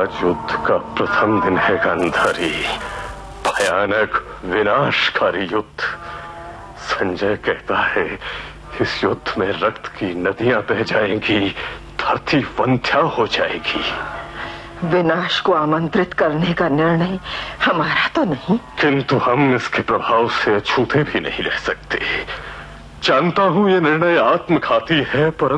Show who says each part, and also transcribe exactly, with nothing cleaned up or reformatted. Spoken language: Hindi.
Speaker 1: आज युद्ध का प्रथम दिन है गांधारी, भयानक विनाशकारी युद्ध। संजय कहता है इस युद्ध में रक्त की नदियां बह जाएंगी, धरती वंध्या हो जाएगी।
Speaker 2: विनाश को आमंत्रित करने का निर्णय हमारा तो नहीं,
Speaker 1: किंतु हम इसके प्रभाव से अछूते भी नहीं रह सकते। जानता हूं ये निर्णय आत्मघाती है, परंतु